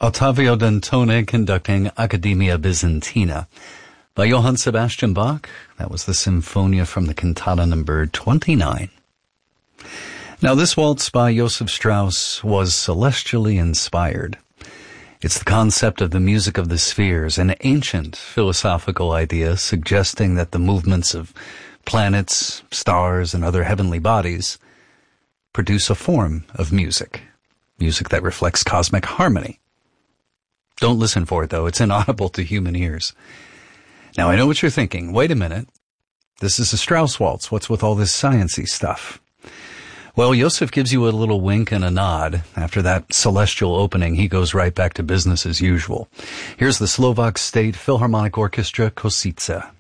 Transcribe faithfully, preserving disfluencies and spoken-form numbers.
Ottavio Dantone conducting Accademia Byzantina by Johann Sebastian Bach. That was the Symphonia from the cantata number twenty-nine. Now, this waltz by Joseph Strauss was celestially inspired. It's the concept of the music of the spheres, an ancient philosophical idea suggesting that the movements of planets, stars, and other heavenly bodies produce a form of music, music that reflects cosmic harmony. Don't listen for it, though. It's inaudible to human ears. Now, I know what you're thinking. Wait a minute. This is a Strauss waltz. What's with all this science-y stuff? Well, Joseph gives you a little wink and a nod. After that celestial opening, he goes right back to business as usual. Here's the Slovak State Philharmonic Orchestra, Košice.